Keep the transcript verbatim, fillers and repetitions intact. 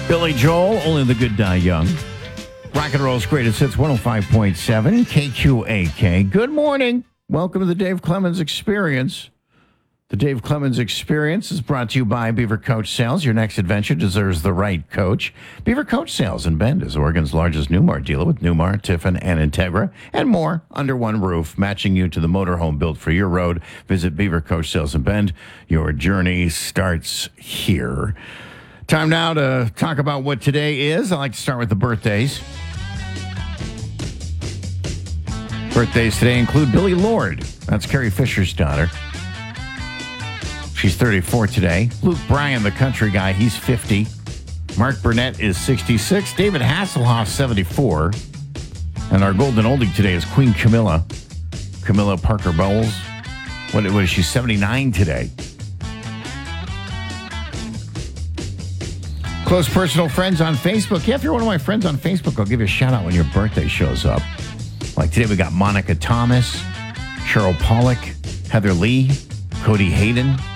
Billy Joel, Only the Good Die Young. Rock and Roll's Greatest Hits, one oh five point seven, K Q A K. Good morning. Welcome to the Dave Clemens Experience. The Dave Clemens Experience is brought to you by Beaver Coach Sales. Your next adventure deserves the right coach. Beaver Coach Sales in Bend is Oregon's largest Newmar dealer with Newmar, Tiffin, and Integra, and more under one roof, matching you to the motorhome built for your road. Visit Beaver Coach Sales in Bend. Your journey starts here. Time now to talk about what today is. I like to start with the birthdays. Birthdays today include Billy Lord. That's Carrie Fisher's daughter. She's thirty-four today. Luke Bryan, the country guy, he's fifty. Mark Burnett is sixty-six. David Hasselhoff, seventy-four. And our golden oldie today is Queen Camilla. Camilla Parker Bowles. What, what is she, seventy-nine today? Close personal friends on Facebook. Yeah, if you're one of my friends on Facebook, I'll give you a shout out when your birthday shows up. Like today, we got Monica Thomas, Cheryl Pollack, Heather Lee, Cody Hayden,